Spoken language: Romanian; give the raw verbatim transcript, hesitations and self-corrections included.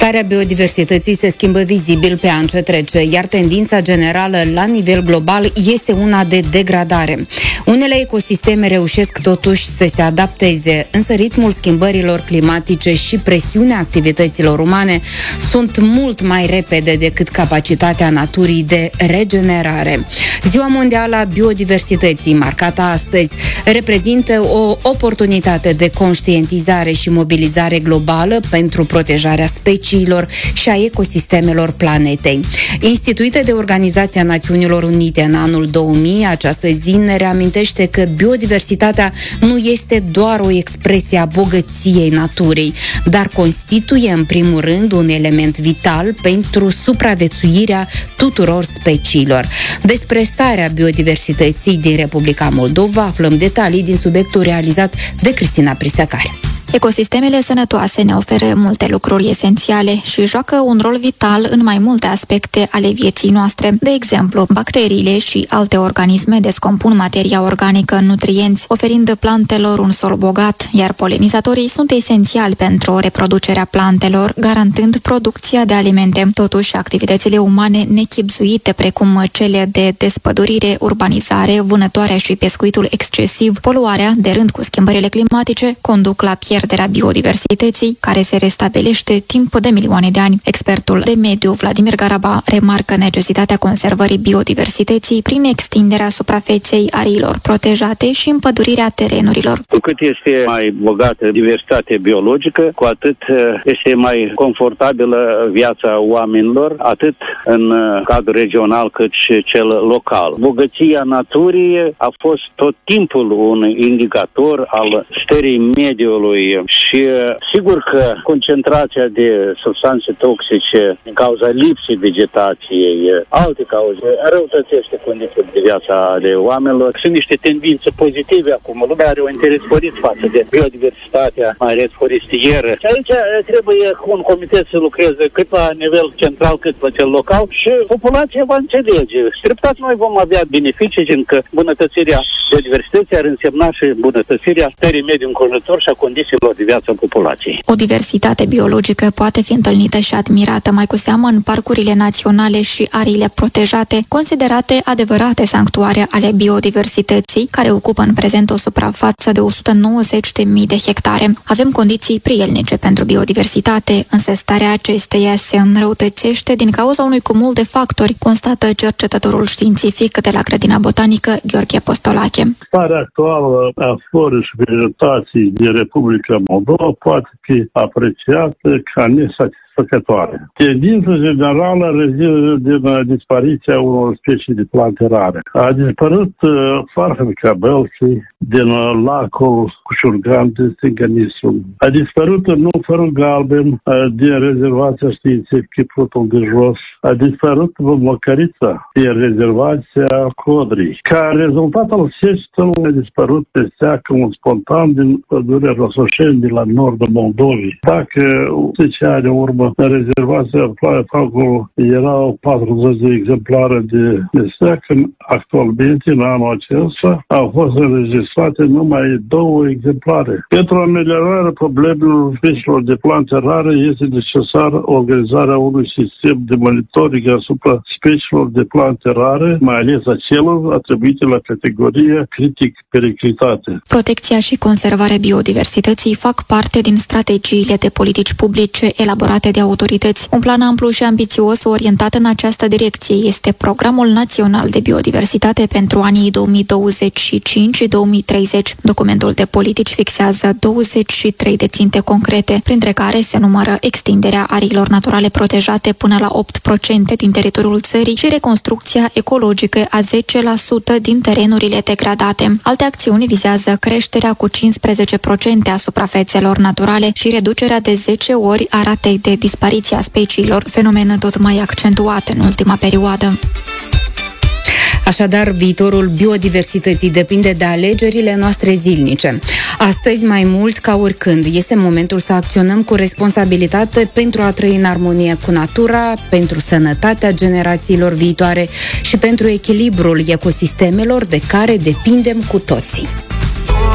Starea biodiversității se schimbă vizibil pe an ce trece, iar tendința generală la nivel global este una de degradare. Unele ecosisteme reușesc totuși să se adapteze, însă ritmul schimbărilor climatice și presiunea activităților umane sunt mult mai repede decât capacitatea naturii de regenerare. Ziua Mondială a Biodiversității, marcată astăzi, reprezintă o oportunitate de conștientizare și mobilizare globală pentru protejarea speciilor și a ecosistemelor planetei. Instituită de Organizația Națiunilor Unite în anul două mii, această zi ne reamintește că biodiversitatea nu este doar o expresie a bogăției naturii, dar constituie în primul rând un element vital pentru supraviețuirea tuturor speciilor. Despre starea biodiversității din Republica Moldova aflăm detalii din subiectul realizat de Cristina Prisecari. Ecosistemele sănătoase ne oferă multe lucruri esențiale și joacă un rol vital în mai multe aspecte ale vieții noastre. De exemplu, bacteriile și alte organisme descompun materia organică în nutrienți, oferind plantelor un sol bogat, iar polenizatorii sunt esențiali pentru reproducerea plantelor, garantând producția de alimente. Totuși, activitățile umane nechibzuite, precum cele de despădurire, urbanizare, vânătoarea și pescuitul excesiv, poluarea, de rând cu schimbările climatice, conduc la pierderea biodiversității, care se restabilește timp de milioane de ani. Expertul de mediu Vladimir Garaba remarcă necesitatea conservării biodiversității prin extinderea suprafeței ariilor protejate și împădurirea terenurilor. Cu cât este mai bogată diversitatea biologică, cu atât este mai confortabilă viața oamenilor, atât în cadrul regional cât și cel local. Bogăția naturii a fost tot timpul un indicator al stării mediului și sigur că concentrația de substanțe toxice din cauza lipsei vegetației, alte cauze, răutățește condițiile de viața ale oamenilor. Sunt niște tendințe pozitive acum. Lumea are un interes sporit față de biodiversitatea, mai ales forestieră. Și aici trebuie un comitet să lucreze cât la nivel central, cât la cel local și populația va înțelege. Treptat noi vom avea beneficii, fiindcă bunătățirea biodiversității ar însemna și bunătățirea stării mediului înconjurător și a condițiilor de viață populației. O diversitate biologică poate fi întâlnită și admirată mai cu seamă în parcurile naționale și ariile protejate, considerate adevărate sanctuare ale biodiversității, care ocupă în prezent o suprafață de o sută nouăzeci de mii de hectare. Avem condiții prielnice pentru biodiversitate, însă starea acesteia se înrăutățește din cauza unui cumul de factori, constată cercetătorul științific de la Grădina Botanică Gheorghe Postolache. Starea actuală a florii și vegetației din Republica Moldova poate fi apreciată ca nesatisfăcătoare. Tendința generală rezultă din dispariția unor specii de plante rare. A dispărut uh, farfurica Bălții din uh, lacul Cușurgan din Stânganisul. A dispărut nuferul galben uh, din rezervația științifică Plutul de Jos. A dispărut măcărița din rezervația Codrii. Ca rezultat al secetelor a dispărut pe seacă un spontan din pădurea Rosoșeni de la nordul Moldovei. Dacă zece ani în urmă în rezervația Ploaia Falcul erau patruzeci de exemplare de, de seacă, actualmente în anul acesta au fost înregistrate numai două exemplare. Pentru ameliorarea problemelor speciilor de plante rare este necesară organizarea unui sistem de monitoring asupra speciilor de plante rare, mai ales a celor atribuite la categorie critic periclitate. Protecția și conservarea biodiversității fac parte din strategiile de politici publice elaborate de autorități. Un plan amplu și ambițios orientat în această direcție este Programul Național de Biodiversitate pentru anii două mii douăzeci și cinci - două mii treizeci. Documentul de politici fixează douăzeci și trei de ținte concrete, printre care se numără extinderea ariilor naturale protejate până la opt la sută din teritoriul țării și reconstrucția ecologică a zece la sută din terenurile degradate. Alte acțiuni vizează creșterea cu cincisprezece la sută a suprafețelor naturale și reducerea de zece ori a ratei de dispariție a speciilor, fenomen tot mai accentuat în ultima perioadă. Așadar, viitorul biodiversității depinde de alegerile noastre zilnice. Astăzi, mai mult ca oricând, este momentul să acționăm cu responsabilitate pentru a trăi în armonie cu natura, pentru sănătatea generațiilor viitoare și pentru echilibrul ecosistemelor de care depindem cu toții.